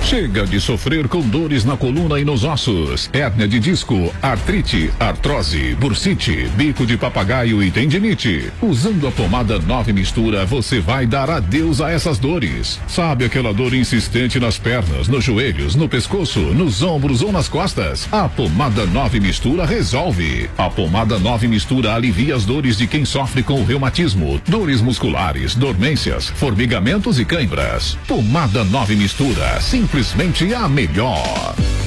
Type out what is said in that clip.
Chega de sofrer com dores na coluna e nos ossos, hérnia de disco, artrite, artrose, bursite, bico de papagaio e tendinite. Usando a pomada 9 Mistura, você vai dar adeus a essas dores. Sabe aquela dor insistente nas pernas, nos joelhos, no pescoço, nos ombros ou nas costas? A pomada 9 Mistura resolve. A pomada 9 Mistura alivia as dores de quem sofre com reumatismo, dores musculares, dormências, formigamentos e cãibras. Pomada 9 Mistura, simplesmente a melhor.